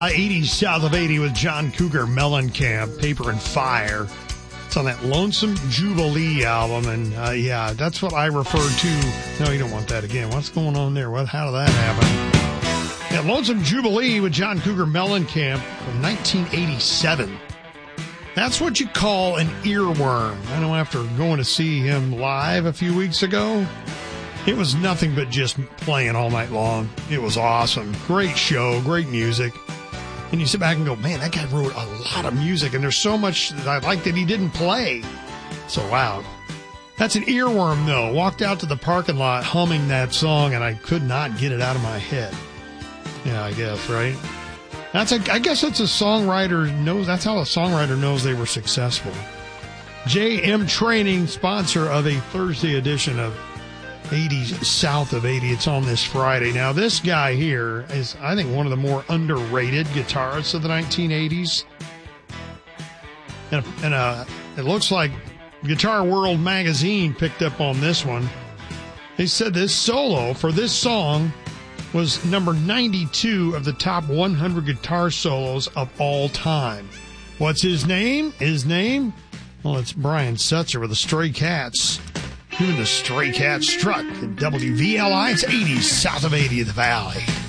80s South of 80 with John Cougar Mellencamp, Paper and Fire. It's on that Lonesome Jubilee album, and yeah, that's what I referred to. No, you don't want that again. What's going on there? How did that happen? Yeah, Lonesome Jubilee with John Cougar Mellencamp from 1987. That's what you call an earworm. I know after going to see him live a few weeks ago, it was nothing but just playing all night long. It was awesome. Great show, great music. And you sit back and go, man, that guy wrote a lot of music, and there's so much that I like that he didn't play. So, wow. That's an earworm, though. Walked out to the parking lot humming that song, and I could not get it out of my head. Yeah, I guess, right? I guess that's a songwriter knows. That's how a songwriter knows they were successful. JM Training, sponsor of a Thursday edition of 80s South of 80. It's on this Friday. Now, this guy here is, I think, one of the more underrated guitarists of the 1980s. And it looks like Guitar World magazine picked up on this one. They said this solo for this song was number 92 of the top 100 guitar solos of all time. What's his name? Well, it's Brian Setzer with the Stray Cats. Doing the Stray Cats strut at WVLI. It's 80s South of 80 of the Valley.